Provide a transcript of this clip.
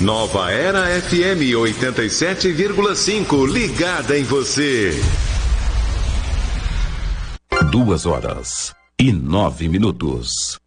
Nova Era FM 87,5, ligada em você. 2h09.